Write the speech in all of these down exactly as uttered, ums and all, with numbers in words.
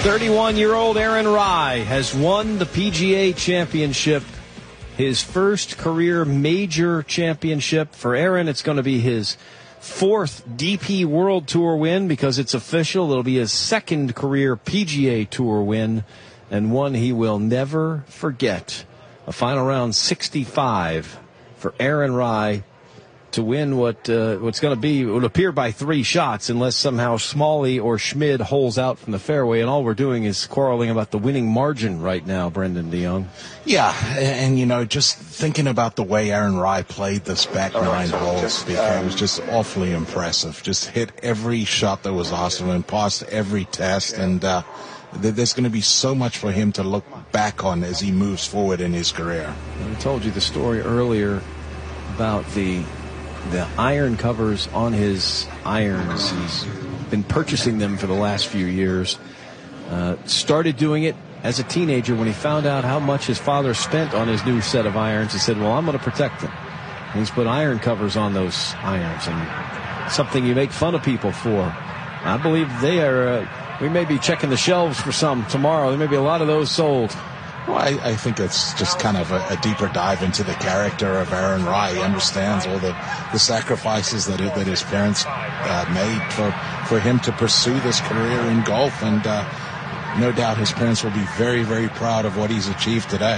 thirty-one-year-old Aaron Rai has won the P G A Championship, his first career major championship. For Aaron, it's going to be his fourth D P World Tour win because it's official. It'll be his second career P G A Tour win, and one he will never forget. A final round sixty-five for Aaron Rai to win what uh, what's going to be, it would appear by three shots unless somehow Smalley or Schmid holes out from the fairway, and all we're doing is quarreling about the winning margin right now, Brendan DeYoung. Yeah, and, you know, just thinking about the way Aaron Rai played this back nine holes, it was just awfully impressive. Just hit every shot that was awesome and passed every test, and uh, there's going to be so much for him to look back on as he moves forward in his career. I told you the story earlier about the the iron covers on his irons. He's been purchasing them for the last few years. Uh, started doing it as a teenager when he found out how much his father spent on his new set of irons. He said, well, I'm going to protect them. And he's put iron covers on those irons, and something you make fun of people for. I believe they are, uh, we may be checking the shelves for some tomorrow. There may be a lot of those sold. Well, I, I think it's just kind of a, a deeper dive into the character of Aaron Rai. He understands all the, the sacrifices that that his parents uh, made for, for him to pursue this career in golf, and uh, no doubt his parents will be very, very proud of what he's achieved today.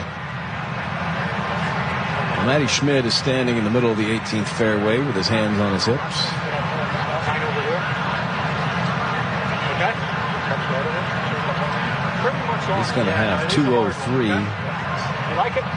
Well, Matty Schmid is standing in the middle of the eighteenth fairway with his hands on his hips. He's going to have two oh three. You like it?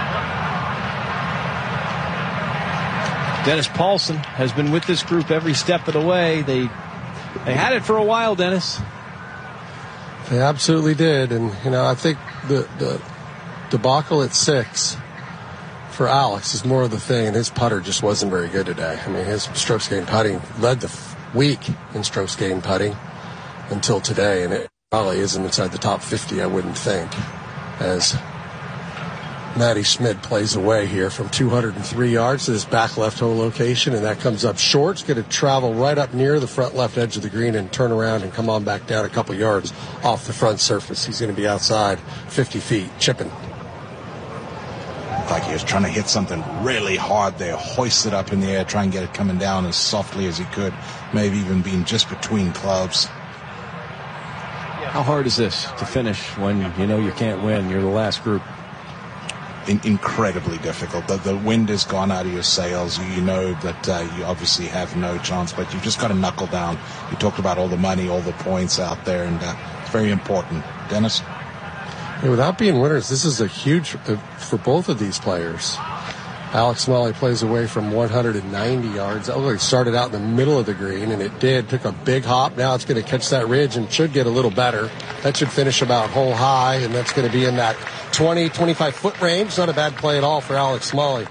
Dennis Paulson has been with this group every step of the way. They they had it for a while, Dennis. They absolutely did. And, you know, I think the, the debacle at six for Alex is more of the thing, and his putter just wasn't very good today. I mean, his strokes gained putting led the week in strokes gained putting until today, and it probably isn't inside the top fifty, I wouldn't think, as Matty Schmid plays away here from two hundred three yards to this back left hole location, and that comes up short. It's going to travel right up near the front left edge of the green and turn around and come on back down a couple yards off the front surface. He's going to be outside fifty feet, chipping. Like he was trying to hit something really hard there, hoist it up in the air, try and get it coming down as softly as he could, maybe even being just between clubs. How hard is this to finish when you know you can't win? You're the last group. In- incredibly difficult. The, the wind has gone out of your sails. You, you know that uh, you obviously have no chance, but you've just got to knuckle down. You talked about all the money, all the points out there, and uh, it's very important. Dennis? Yeah, without being winners, this is a huge uh, for both of these players. Alex Smalley plays away from one hundred ninety yards. That like started out in the middle of the green, and it did. Took a big hop. Now it's going to catch that ridge and should get a little better. That should finish about hole high, and that's going to be in that twenty, twenty-five foot range. Not a bad play at all for Alex Smalley.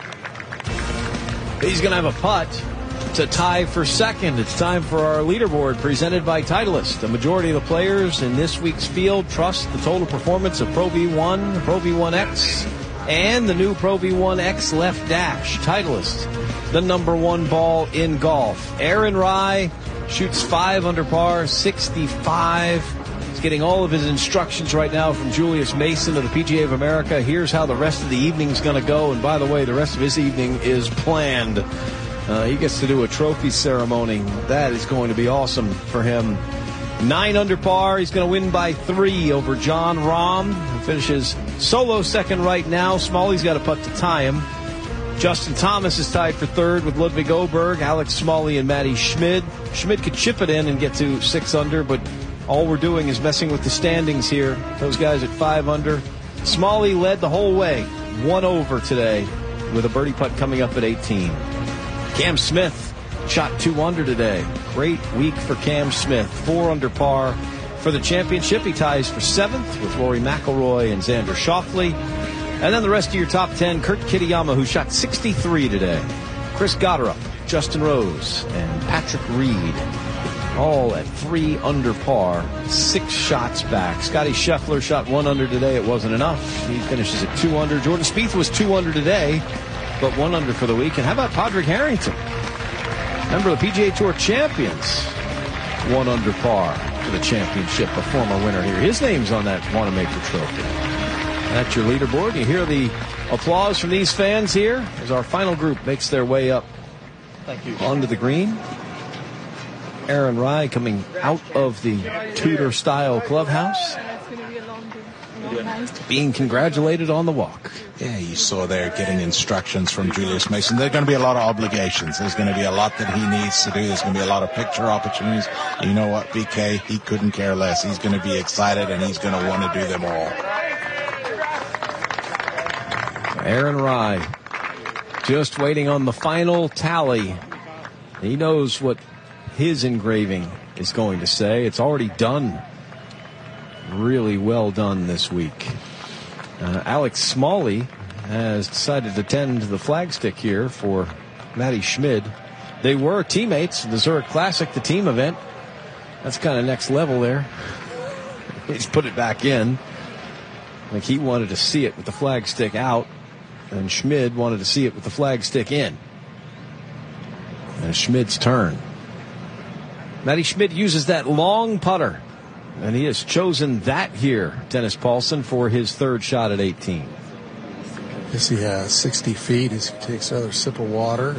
He's going to have a putt to tie for second. It's time for our leaderboard presented by Titleist. The majority of the players in this week's field trust the total performance of Pro V one, Pro V one X, and the new Pro V one X Left Dash. Titleist, the number one ball in golf. Aaron Rai shoots five under par, sixty-five. He's getting all of his instructions right now from Julius Mason of the P G A of America. Here's how the rest of the evening's going to go. And by the way, the rest of his evening is planned. Uh, he gets to do a trophy ceremony. That is going to be awesome for him. Nine under par. He's going to win by three over John Rahm, who finishes solo second right now. Smalley's got a putt to tie him. Justin Thomas is tied for third with Ludwig Oberg, Alex Smalley, and Matty Schmid. Schmid could chip it in and get to six under, but all we're doing is messing with the standings here. Those guys at five under. Smalley led the whole way, one over today, with a birdie putt coming up at eighteen. Cam Smith shot two under today. Great week for Cam Smith. Four under par for the championship. He ties for seventh with Rory McIlroy and Xander Schauffele. And then the rest of your top ten, Kurt Kitayama, who shot sixty-three today. Chris Gotterup, Justin Rose, and Patrick Reed, all at three under par, six shots back. Scotty Scheffler shot one under today. It wasn't enough. He finishes at two under. Jordan Spieth was two under today, but one under for the week. And how about Padraig Harrington, member of the P G A Tour champions? one under par for the championship, a former winner here. His name's on that Wanamaker trophy. That's your leaderboard. You hear the applause from these fans here as our final group makes their way up Thank you. onto the green. Aaron Rai coming out of the Tudor-style clubhouse, being congratulated on the walk. Yeah, you saw there getting instructions from Julius Mason. There are going to be a lot of obligations. There's going to be a lot that he needs to do. There's going to be a lot of picture opportunities. You know what, B K? He couldn't care less. He's going to be excited, and he's going to want to do them all. Aaron Rai just waiting on the final tally. He knows what his engraving is going to say. It's already done. Really well done this week. Uh, Alex Smalley has decided to tend the flagstick here for Matty Schmid. They were teammates in the Zurich Classic, the team event. That's kind of next level there. He's put it back in. Like he wanted to see it with the flagstick out, and Schmid wanted to see it with the flagstick in. And Schmid's turn. Matty Schmid uses that long putter, and he has chosen that here, Dennis Paulson, for his third shot at eighteen. Yes, he has sixty feet as he takes another sip of water.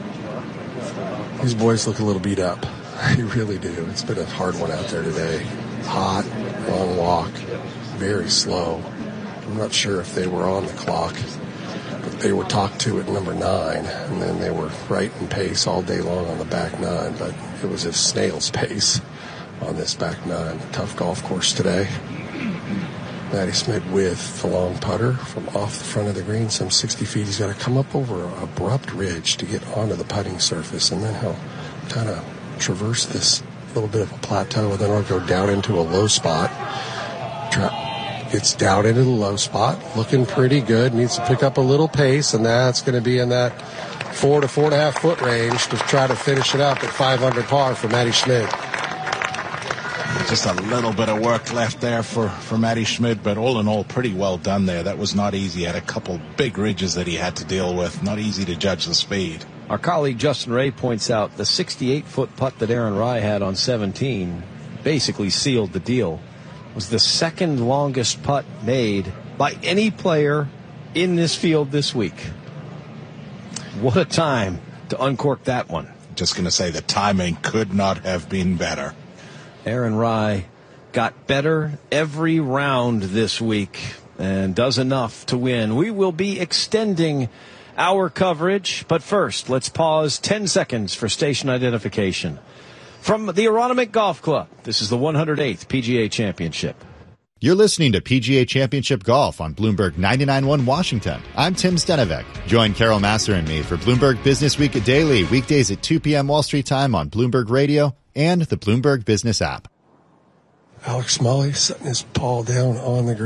These boys look a little beat up. They really do. It's been a hard one out there today. Hot, long walk, very slow. I'm not sure if they were on the clock, but they were talked to at number nine, and then they were right in pace all day long on the back nine, but it was a snail's pace on this back nine. A tough golf course today. Matty Schmid with the long putter from off the front of the green, some sixty feet. He's got to come up over an abrupt ridge to get onto the putting surface, and then he'll kind of traverse this little bit of a plateau, and then he'll go down into a low spot. Tra- gets down into the low spot, looking pretty good. Needs to pick up a little pace, and that's going to be in that four to four and a half foot range to try to finish it up at five under par for Matty Schmid. Just a little bit of work left there for, for Matty Schmid, but all in all, pretty well done there. That was not easy. He had a couple big ridges that he had to deal with. Not easy to judge the speed. Our colleague Justin Ray points out the sixty-eight foot putt that Aaron Rai had on seventeen basically sealed the deal. It was the second longest putt made by any player in this field this week. What a time to uncork that one. Just going to say the timing could not have been better. Aaron Rai got better every round this week and does enough to win. We will be extending our coverage, but first, let's pause ten seconds for station identification. From the Aronimink Golf Club, this is the one hundred eighth P G A Championship. You're listening to P G A Championship Golf on Bloomberg ninety-nine point one Washington. I'm Tim Stenevec. Join Carol Massar and me for Bloomberg Business Week Daily, weekdays at two p.m. Wall Street time on Bloomberg Radio and the Bloomberg Business app. Alex Smalley setting his paw down on the ground.